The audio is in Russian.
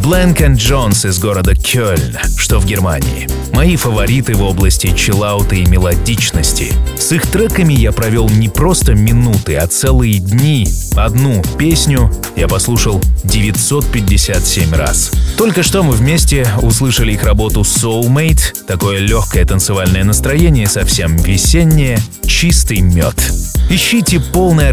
Blank & Jones из города Кёльн, что в Германии. Мои фавориты в области чиллаута и мелодичности. С их треками я провел не просто минуты, а целые дни. Одну песню я послушал 957 раз. Только что мы вместе услышали их работу Soulmate. Такое легкое танцевальное настроение, совсем весеннее, чистый мед. Ищите полный